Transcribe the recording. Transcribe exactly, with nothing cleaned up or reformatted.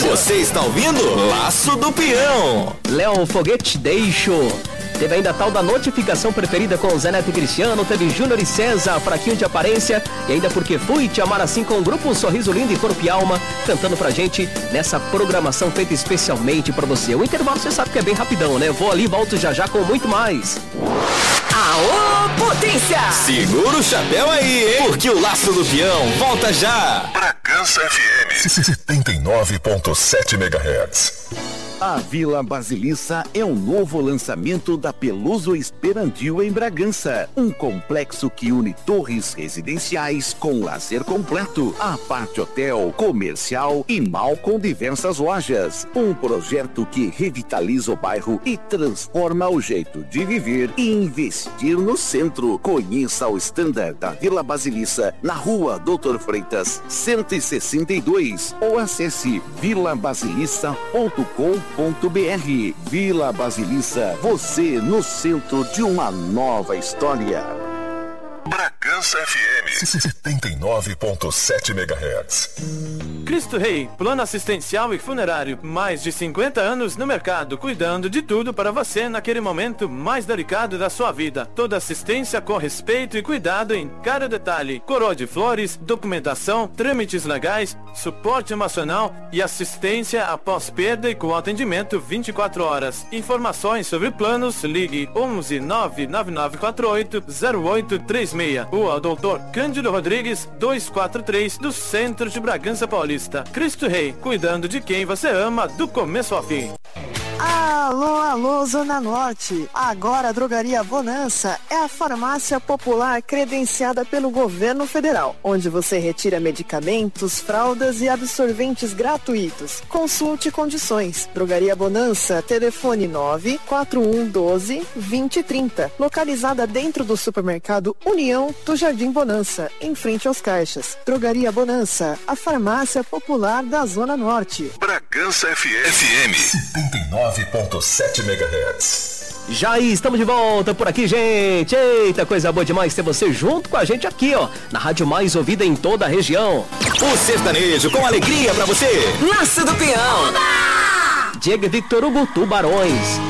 Você está ouvindo Laço do Peão. Léo Foguete deixo. Teve ainda a tal da notificação preferida com Zé Neto e Cristiano. Teve Júnior e César, fraquinho de aparência. E ainda Porque Fui Te Amar Assim, com o grupo Sorriso Lindo e Corpo e Alma, cantando pra gente nessa programação feita especialmente pra você. O intervalo você sabe que é bem rapidão, né? Eu vou ali e volto já já com muito mais. Aô, potência! Segura o chapéu aí, hein? Porque o Laço do Peão volta já. Bragança F M setenta e nove ponto sete megahertz. A Vila Basilissa é um novo lançamento da Peluso Esperantil em Bragança. Um complexo que une torres residenciais com lazer completo, aparte hotel, comercial e mall com diversas lojas. Um projeto que revitaliza o bairro e transforma o jeito de viver e investir no centro. Conheça o standard da Vila Basilissa na rua Doutor Freitas, cento e sessenta e dois, ou acesse vila basilissa ponto com ponto br. Vila Basilissa, você no centro de uma nova história. Bragança F M setenta e nove ponto sete megahertz. Cristo Rei, plano assistencial e funerário. Mais de cinquenta anos no mercado, cuidando de tudo para você naquele momento mais delicado da sua vida. Toda assistência com respeito e cuidado em cada detalhe. Coroa de flores, documentação, trâmites legais, suporte emocional e assistência após perda e com atendimento vinte e quatro horas. Informações sobre planos, ligue onze nove nove nove quatro oito zero oito três seis. Rua Doutor Cândido Rodrigues, duzentos e quarenta e três, do centro de Bragança Paulista. Cristo Rei, cuidando de quem você ama do começo ao fim. Alô, alô, Zona Norte. Agora a Drogaria Bonança é a farmácia popular credenciada pelo governo federal, onde você retira medicamentos, fraldas e absorventes gratuitos. Consulte condições. Drogaria Bonança, telefone nove quatro um um dois, vinte trinta. Localizada dentro do supermercado União do Jardim Bonança, em frente aos caixas. Drogaria Bonança, a farmácia popular da Zona Norte. Bragança F M setenta e nove ponto sete megahertz. Já estamos de volta por aqui, gente. Eita, coisa boa demais ter você junto com a gente aqui, ó, na rádio mais ouvida em toda a região. O sertanejo com alegria pra você. Laço do Peão. Diego e Victor Hugo, Tubarões.